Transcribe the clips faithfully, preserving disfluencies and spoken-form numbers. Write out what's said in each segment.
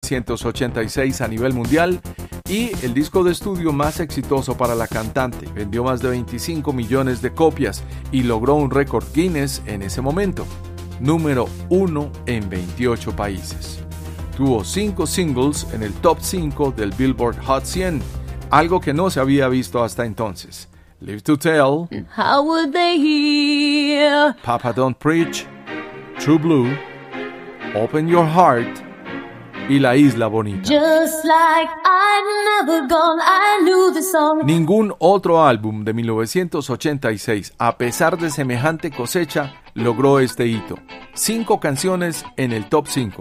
novecientos ochenta y seis a nivel mundial y el disco de estudio más exitoso para la cantante. Vendió más de veinticinco millones de copias y logró un récord Guinness en ese momento. Número uno en veintiocho países. Tuvo cinco singles en el top cinco del Billboard Hot cien, algo que no se había visto hasta entonces. Live to Tell, How would they hear? Papa Don't Preach, True Blue, Open Your Heart y La Isla Bonita. Just like I'd never gone, I knew the song. Ningún otro álbum de mil novecientos ochenta y seis, a pesar de semejante cosecha, logró este hito. Cinco canciones en el top cinco.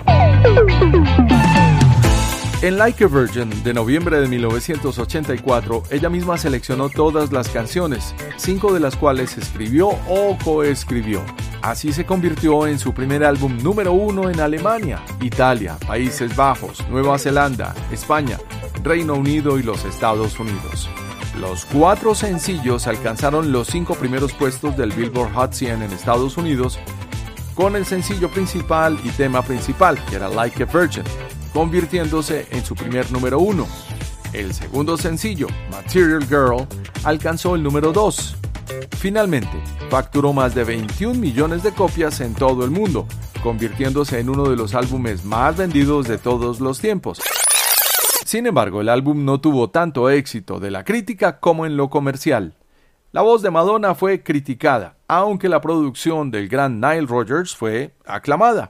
En Like a Virgin, de noviembre de mil novecientos ochenta y cuatro, ella misma seleccionó todas las canciones, cinco de las cuales escribió o coescribió. Así se convirtió en su primer álbum número uno en Alemania, Italia, Países Bajos, Nueva Zelanda, España, Reino Unido y los Estados Unidos. Los cuatro sencillos alcanzaron los cinco primeros puestos del Billboard Hot cien en Estados Unidos, con el sencillo principal y tema principal, que era Like a Virgin, convirtiéndose en su primer número uno. El segundo sencillo, Material Girl, alcanzó el número dos. Finalmente, facturó más de veintiún millones de copias en todo el mundo, convirtiéndose en uno de los álbumes más vendidos de todos los tiempos. Sin embargo, el álbum no tuvo tanto éxito de la crítica como en lo comercial. La voz de Madonna fue criticada, aunque la producción del gran Nile Rodgers fue aclamada.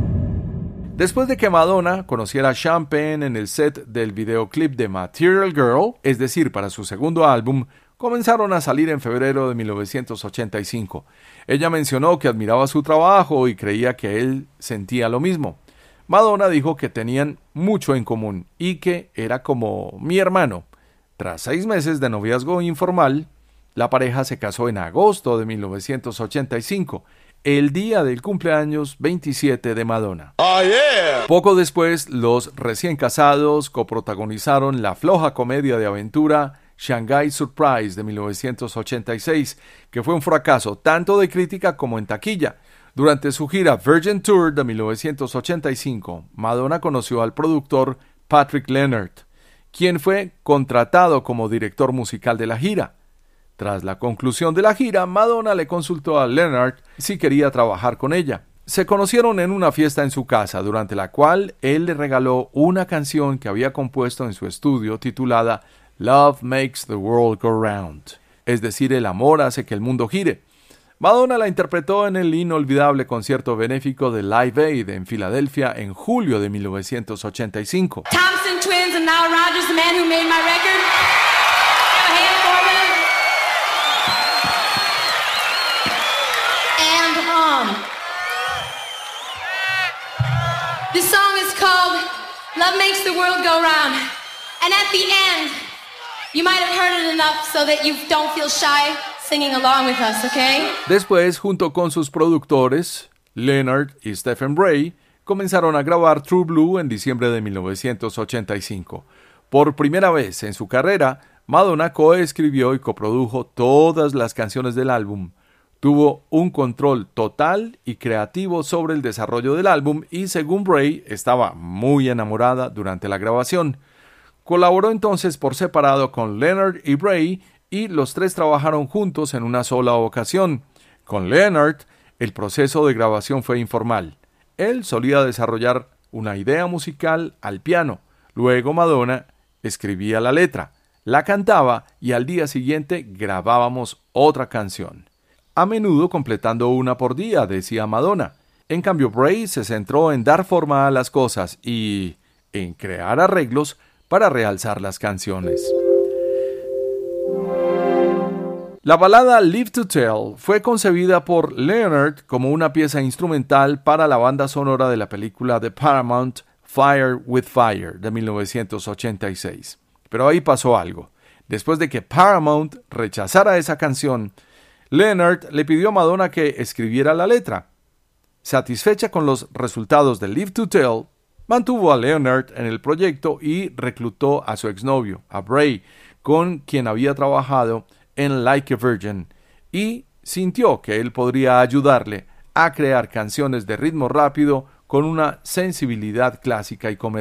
Después de que Madonna conociera a Sean Penn en el set del videoclip de Material Girl, es decir, para su segundo álbum, comenzaron a salir en febrero de mil novecientos ochenta y cinco. Ella mencionó que admiraba su trabajo y creía que él sentía lo mismo. Madonna dijo que tenían mucho en común y que era como mi hermano. Tras seis meses de noviazgo informal, la pareja se casó en agosto de mil novecientos ochenta y cinco, el día del cumpleaños veintisiete de Madonna. Oh, yeah. Poco después, los recién casados coprotagonizaron la floja comedia de aventura Shanghai Surprise de mil novecientos ochenta y seis, que fue un fracaso tanto de crítica como en taquilla. Durante su gira Virgin Tour de mil novecientos ochenta y cinco, Madonna conoció al productor Patrick Leonard, quien fue contratado como director musical de la gira. Tras la conclusión de la gira, Madonna le consultó a Leonard si quería trabajar con ella. Se conocieron en una fiesta en su casa, durante la cual él le regaló una canción que había compuesto en su estudio titulada Love Makes the World Go Round, es decir, el amor hace que el mundo gire. Madonna la interpretó en el inolvidable concierto benéfico de Live Aid en Filadelfia en julio de mil novecientos ochenta y cinco. Thompson Twins and Nile Rodgers, the man who made my record. Have a hand for them. And um, this song is called Love Makes the World Go Round. And at the end, you might have heard it enough so that you don't feel shy singing along with us, okay? Después, junto con sus productores, Leonard y Stephen Bray, comenzaron a grabar True Blue en diciembre de mil novecientos ochenta y cinco. Por primera vez en su carrera, Madonna coescribió y coprodujo todas las canciones del álbum. Tuvo un control total y creativo sobre el desarrollo del álbum y, según Bray, estaba muy enamorada durante la grabación. Colaboró entonces por separado con Leonard y Bray y los tres trabajaron juntos en una sola ocasión. Con Leonard, el proceso de grabación fue informal. Él solía desarrollar una idea musical al piano. Luego Madonna escribía la letra, la cantaba y al día siguiente grabábamos otra canción. A menudo completando una por día, decía Madonna. En cambio, Bray se centró en dar forma a las cosas y en crear arreglos para realzar las canciones. La balada Live to Tell fue concebida por Leonard como una pieza instrumental para la banda sonora de la película de Paramount Fire with Fire de mil novecientos ochenta y seis. Pero ahí pasó algo. Después de que Paramount rechazara esa canción, Leonard le pidió a Madonna que escribiera la letra. Satisfecha con los resultados de Live to Tell, mantuvo a Leonard en el proyecto y reclutó a su exnovio, a Bray, con quien había trabajado en Like a Virgin, y sintió que él podría ayudarle a crear canciones de ritmo rápido con una sensibilidad clásica y comercial.